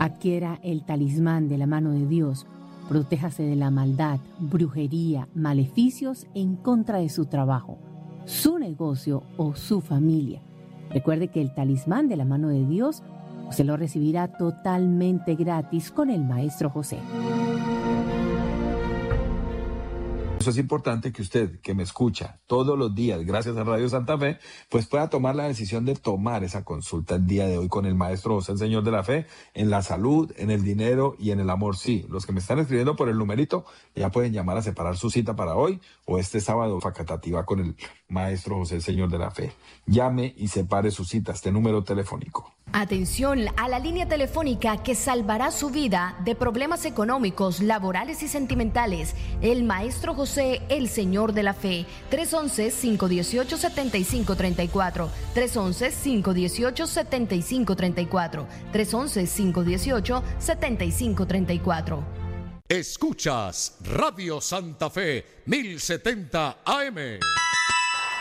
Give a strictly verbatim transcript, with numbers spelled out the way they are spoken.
Adquiera el talismán de la mano de Dios. Protéjase de la maldad, brujería, maleficios en contra de su trabajo, su negocio o su familia. Recuerde que el talismán de la mano de Dios se lo recibirá totalmente gratis con el Maestro José. Eso es importante que usted, que me escucha todos los días, gracias a Radio Santa Fe, pues pueda tomar la decisión de tomar esa consulta el día de hoy con el Maestro José, el Señor de la Fe, en la salud, en el dinero y en el amor. Sí, los que me están escribiendo por el numerito ya pueden llamar a separar su cita para hoy o este sábado facatativa con el Maestro José, el Señor de la Fe. Llame y separe su cita, este número telefónico. Atención a la línea telefónica que salvará su vida de problemas económicos, laborales y sentimentales. El Maestro José, el Señor de la Fe. tres once, cinco dieciocho, setenta y cinco treinta y cuatro. tres once, cinco dieciocho, setenta y cinco treinta y cuatro. tres once, cinco dieciocho, setenta y cinco treinta y cuatro. Escuchas Radio Santa Fe mil setenta A M.